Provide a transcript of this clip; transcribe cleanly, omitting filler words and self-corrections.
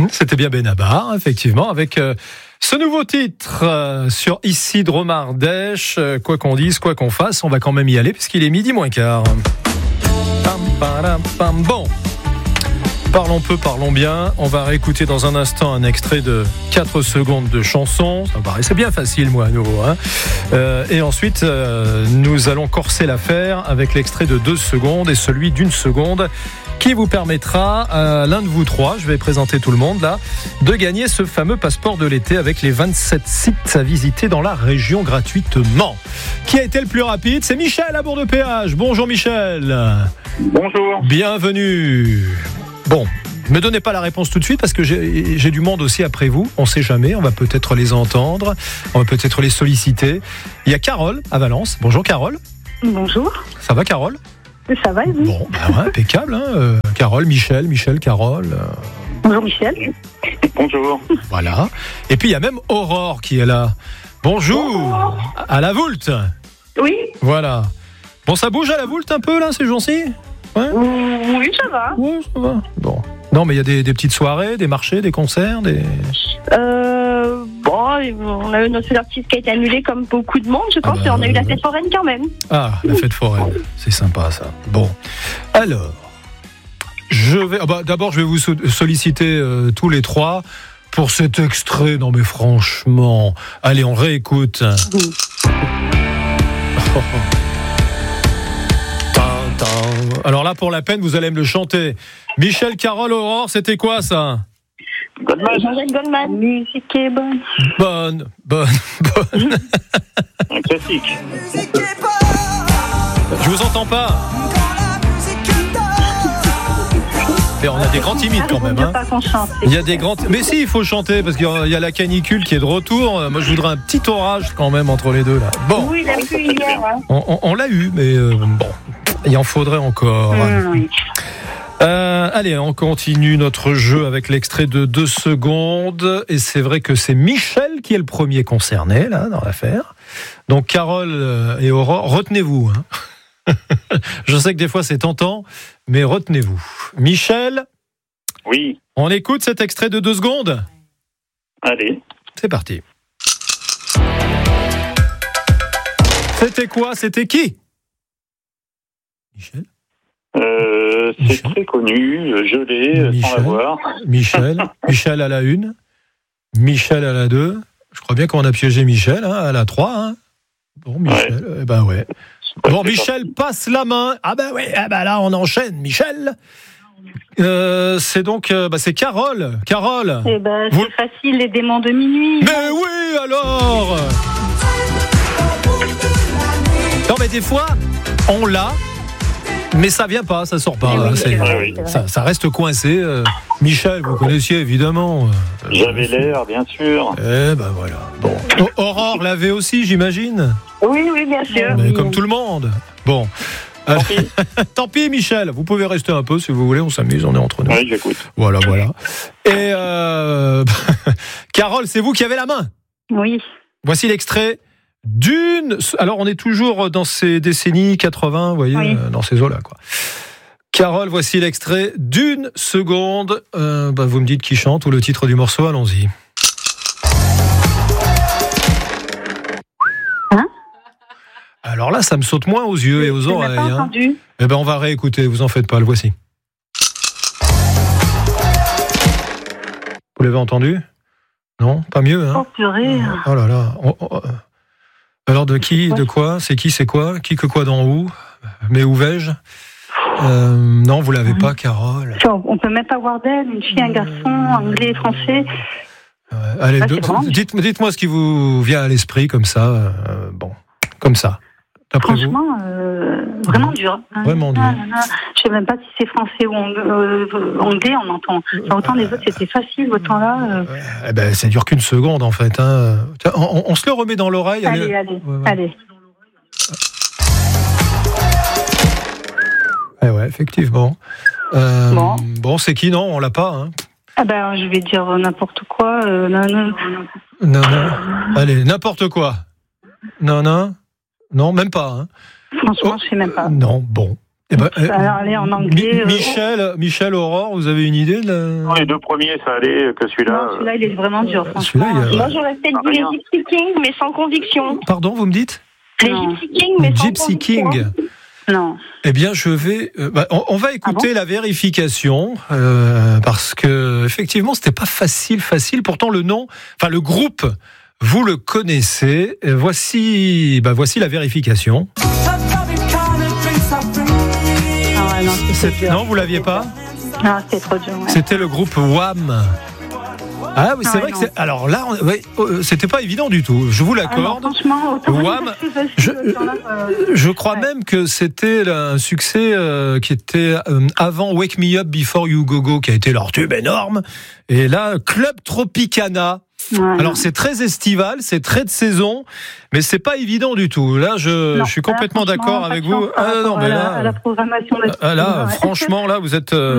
C'était bien Benabar, effectivement, avec ce nouveau titre sur Isidre Mardèche. Quoi qu'on dise, quoi qu'on fasse, on va quand même y aller puisqu'il est 12:15. Bon, parlons peu, parlons bien. On va réécouter dans un instant un extrait de 4 secondes de chanson. Ça me paraissait bien facile, moi, à nouveau. Et ensuite, nous allons corser l'affaire avec l'extrait de 2 secondes et celui d'1 seconde qui vous permettra, l'un de vous trois, je vais présenter tout le monde là, de gagner ce fameux passeport de l'été avec les 27 sites à visiter dans la région gratuitement. Qui a été le plus rapide ? C'est Michel à Bourg-de-Péage. Bonjour Michel. Bonjour. Bienvenue. Bon, ne me donnez pas la réponse tout de suite parce que j'ai du monde aussi après vous. On ne sait jamais, on va peut-être les entendre, on va peut-être les solliciter. Il y a Carole à Valence. Bonjour Carole. Bonjour. Ça va Carole ? Ça va et vous ? Bon, ouais, impeccable. Carole, Michel, Carole. Bonjour Michel. Bonjour. Voilà. Et puis il y a même Aurore qui est là. Bonjour. À la Voulte. Oui. Voilà. Bon, ça bouge à la Voulte un peu là ces jours-ci ? Ouais. Oui, ça va. Ouais, ça va. Bon. Non, mais il y a des petites soirées, des marchés, des concerts, On a eu notre feu d'artiste qui a été annulé comme beaucoup de monde, je pense, et on a eu la fête foraine quand même. Ah, la fête foraine, c'est sympa ça. Bon, alors, d'abord je vais vous solliciter tous les trois pour cet extrait. Non mais franchement, allez, on réécoute. Alors là, pour la peine, vous allez me le chanter. Michel, Carole, Aurore, c'était quoi ça ? Goldman. Jean-Jacques Goldman. Musique est bonne. Bonne. Un classique. Je vous entends pas. Mais on a des grands timides quand même. Il y a des grands. Mais si, il faut chanter parce qu'il y a la canicule qui est de retour. Moi, je voudrais un petit orage quand même entre les deux là. Bon. Oui, il a plu hier. On l'a eu, mais bon, il en faudrait encore. Oui. Allez, on continue notre jeu avec l'extrait de 2 secondes. Et c'est vrai que c'est Michel qui est le premier concerné là dans l'affaire. Donc Carole et Aurore, retenez-vous. Je sais que des fois c'est tentant, mais retenez-vous. Michel ? Oui. On écoute cet extrait de 2 secondes ? Allez. C'est parti. C'était quoi ? C'était qui ? Michel ? C'est très connu, je l'ai, sans la voir. Michel à la 1, Michel à la 2. Je crois bien qu'on a piégé Michel à la 3. Bon, Michel, ouais. Ouais. Bon, Michel passe la main. Ah ben oui, là on enchaîne, Michel. C'est donc, c'est Carole. Carole. C'est facile, les démons de minuit. Mais oui, alors. Non, mais des fois, on l'a. Mais ça vient pas, ça sort pas. Ça reste coincé. Michel, vous connaissiez évidemment. J'avais l'air, bien sûr. Voilà. Bon. Aurore l'avait aussi, j'imagine. Oui, bien sûr. Mais comme tout le monde. Bon. Tant pis, Michel. Vous pouvez rester un peu si vous voulez. On s'amuse, on est entre nous. Oui, j'écoute. Voilà. Et Carole, c'est vous qui avez la main. Oui. Voici l'extrait. Alors on est toujours dans ces décennies 80, vous voyez, dans ces eaux-là, quoi. Carole, voici l'extrait d'1 seconde. Vous me dites qui chante ou le titre du morceau, allons-y. Alors là, ça me saute moins aux yeux et aux oreilles. Pas entendu. On va réécouter, vous en faites pas, le voici. Vous l'avez entendu ? Non, pas mieux, Oh purée. Oh là là. Alors de qui, de quoi ? C'est qui, c'est quoi ? Qui, que quoi, dans où ? Mais où vais-je ? Non, vous l'avez pas, Carole. On peut même pas voir d'elle, une fille, un garçon, anglais, français. Allez, dites-moi ce qui vous vient à l'esprit comme ça. Comme ça. Franchement, vraiment dur. Vraiment dur. Je sais même pas si c'est français ou anglais, on entend. Autant les autres c'était facile, autant là. Ça dure qu'une seconde en fait. Tiens, on se le remet dans l'oreille. Allez. Ouais, effectivement. Bon, c'est qui ? Non, on l'a pas. Je vais dire n'importe quoi. Non. Allez, n'importe quoi. Non, même pas. Franchement, je sais même pas. Non, bon. Alors, allez, en anglais. Michel, Aurore, vous avez une idée Non, les deux premiers, ça allait, que celui-là. Non, celui-là, il est vraiment dur, franchement. Moi, j'aurais peut-être dit les Gypsy Kings, mais sans conviction. Pardon, vous me dites? Les Gypsy Kings, mais sans Gypsy conviction. King. Non. Eh bien, je vais. On va écouter la vérification parce que effectivement, c'était pas facile. Pourtant, le nom, enfin le groupe, vous le connaissez. Voici la vérification. Non, vous l'aviez pas? Non, c'était trop dur. Ouais. C'était le groupe Wham. Ah oui, c'est vrai que c'est. Alors là, c'était pas évident du tout. Je vous l'accorde. Franchement, Wham. Je crois même que c'était un succès qui était avant Wake Me Up Before You Go Go, qui a été leur tube énorme. Et là, Club Tropicana. Ouais. Alors c'est très estival, c'est très de saison, mais c'est pas évident du tout. Là, je suis complètement d'accord avec vous. À la programmation. Là, franchement, là, vous êtes